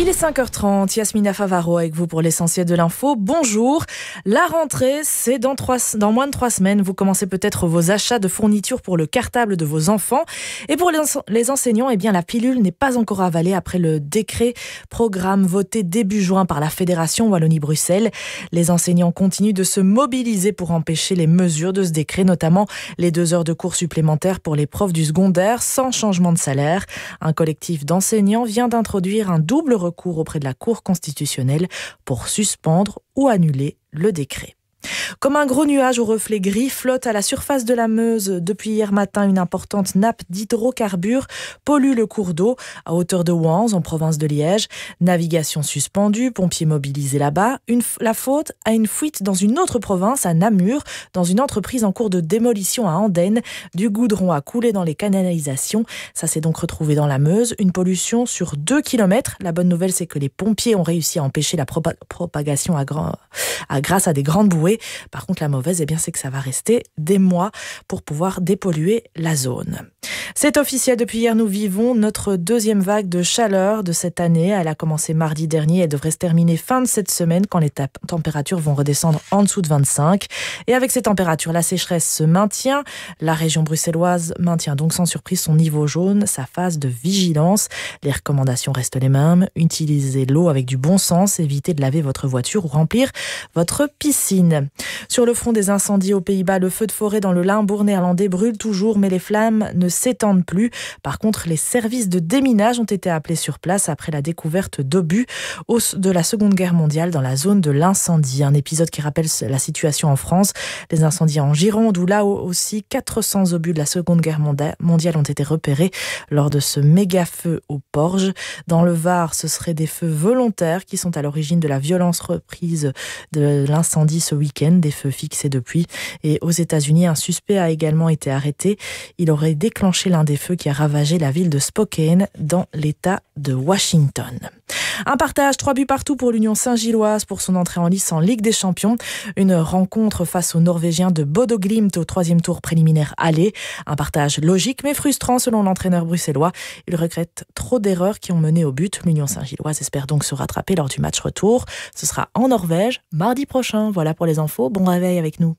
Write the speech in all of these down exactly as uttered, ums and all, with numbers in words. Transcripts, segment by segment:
Il est cinq heures trente, Yasmina Favaro avec vous pour l'essentiel de l'info. Bonjour, la rentrée c'est dans, trois, dans moins de trois semaines. Vous commencez peut-être vos achats de fournitures pour le cartable de vos enfants. Et pour les, les enseignants, eh bien, la pilule n'est pas encore avalée après le décret programme voté début juin par la Fédération Wallonie-Bruxelles. Les enseignants continuent de se mobiliser pour empêcher les mesures de ce décret, notamment les deux heures de cours supplémentaires pour les profs du secondaire sans changement de salaire. Un collectif d'enseignants vient d'introduire un double recours auprès de la Cour constitutionnelle pour suspendre ou annuler le décret. Comme un gros nuage au reflet gris flotte à la surface de la Meuse depuis hier matin, une importante nappe d'hydrocarbures pollue le cours d'eau à hauteur de Wans en province de Liège. Navigation suspendue, pompiers mobilisés là-bas. Une, la faute à une fuite dans une autre province, à Namur, dans une entreprise en cours de démolition à Andenne. Du goudron a coulé dans les canalisations. Ça s'est donc retrouvé dans la Meuse. Une pollution sur deux kilomètres. La bonne nouvelle, c'est que les pompiers ont réussi à empêcher la propa- propagation à grand, à, grâce à des grandes bouées. Par contre, la mauvaise, eh bien, c'est que ça va rester des mois pour pouvoir dépolluer la zone. C'est officiel, depuis hier, nous vivons notre deuxième vague de chaleur de cette année. Elle a commencé mardi dernier, elle devrait se terminer fin de cette semaine quand les ta- températures vont redescendre en dessous de vingt-cinq. Et avec ces températures, la sécheresse se maintient. La région bruxelloise maintient donc sans surprise son niveau jaune, sa phase de vigilance. Les recommandations restent les mêmes. Utilisez l'eau avec du bon sens, évitez de laver votre voiture ou remplir votre piscine. Sur le front des incendies aux Pays-Bas, le feu de forêt dans le Limbourg néerlandais brûle toujours, mais les flammes ne s'étendent plus. Par contre, les services de déminage ont été appelés sur place après la découverte d'obus de la Seconde Guerre mondiale dans la zone de l'incendie. Un épisode qui rappelle la situation en France. Les incendies en Gironde, où là aussi quatre cents obus de la Seconde Guerre mondiale ont été repérés lors de ce méga feu au Porge. Dans le Var, ce seraient des feux volontaires qui sont à l'origine de la violence reprise de l'incendie ce week-end. Des feux fixés depuis. Et aux États-Unis, un suspect a également été arrêté. Il aurait déclenché l'un des feux qui a ravagé la ville de Spokane dans l'État de Washington. Un partage, trois buts partout pour l'Union Saint-Gilloise pour son entrée en lice en Ligue des Champions. Une rencontre face aux Norvégiens de Bodo Glimt au troisième tour préliminaire aller. Un partage logique mais frustrant selon l'entraîneur bruxellois. Il regrette trop d'erreurs qui ont mené au but. L'Union Saint-Gilloise espère donc se rattraper lors du match retour. Ce sera en Norvège mardi prochain. Voilà pour les infos. Bon réveil avec nous.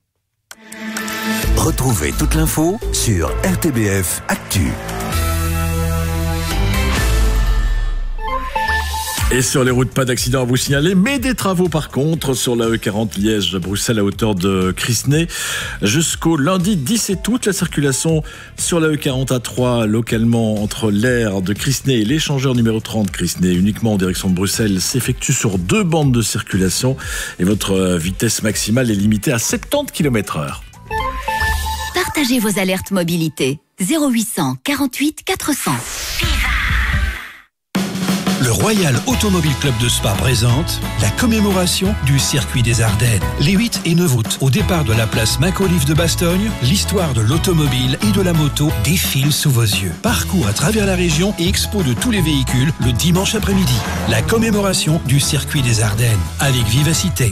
Retrouvez toute l'info sur R T B F Actu. Et sur les routes, pas d'accident à vous signaler, mais des travaux par contre sur la E quarante Liège-Bruxelles à hauteur de Crisnay. Jusqu'au lundi dix-sept août, la circulation sur la E quarante A trois localement entre l'aire de Crisnay et l'échangeur numéro trente Crisnay, uniquement en direction de Bruxelles, s'effectue sur deux bandes de circulation et votre vitesse maximale est limitée à soixante-dix kilomètres heure. Partagez vos alertes mobilité. zéro huit cent quarante-huit quatre cents. Le Royal Automobile Club de Spa présente la commémoration du circuit des Ardennes. Les huit et neuf août, au départ de la place Macauliffe de Bastogne, l'histoire de l'automobile et de la moto défile sous vos yeux. Parcours à travers la région et expo de tous les véhicules le dimanche après-midi. La commémoration du circuit des Ardennes avec vivacité.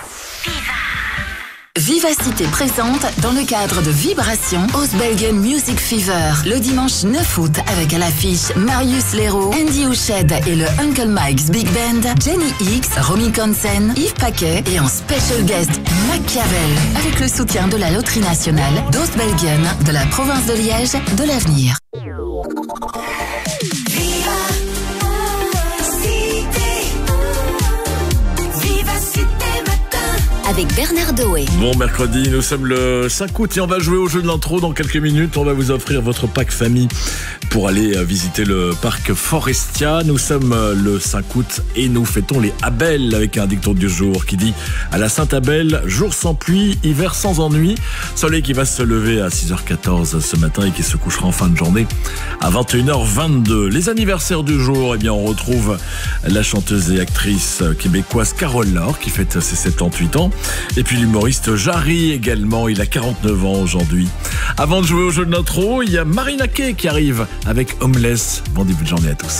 Vivacité présente dans le cadre de Vibration Ostbelgen Music Fever le dimanche neuf août avec à l'affiche Marius Leroux, Andy Houched et le Uncle Mike's Big Band, Jenny X, Romy Consen, Yves Paquet et en special guest Machiavel avec le soutien de la Loterie Nationale d'Ostbelgen, de la province de Liège, de l'avenir. Avec Bernard Doé. Bon mercredi, nous sommes le cinq août et on va jouer au jeu de l'intro dans quelques minutes. On va vous offrir votre pack famille pour aller visiter le parc Forestia. Nous sommes le cinq août et nous fêtons les Abel avec un dicton du jour qui dit à la Sainte-Abel, jour sans pluie, hiver sans ennui. Soleil qui va se lever à six heures quatorze ce matin et qui se couchera en fin de journée à vingt et une heures vingt-deux. Les anniversaires du jour, eh bien on retrouve la chanteuse et actrice québécoise Carole Laure qui fête ses soixante-dix-huit ans. Et puis l'humoriste Jarry également, il a quarante-neuf ans aujourd'hui. Avant de jouer au jeu de l'intro, il y a Marina Kaye qui arrive avec Homeless. Bon début de journée à tous.